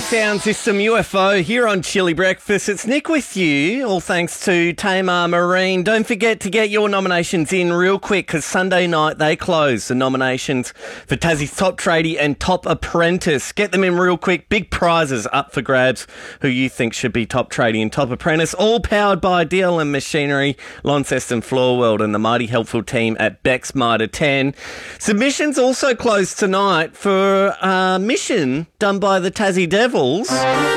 Sound System UFO here on Chili Breakfast. It's Nick with you, all thanks to Tamar Marine. Don't forget to get your nominations in real quick because Sunday night they close the nominations for Tassie's Top Tradie and Top Apprentice. Get them in real quick. Big prizes up for grabs. Who you think should be Top Tradie and Top Apprentice. All powered by DLM Machinery, Launceston Floor World and the mighty helpful team at Beck's Mitre 10. Submissions also closed tonight for a mission done by the Tassie Devils.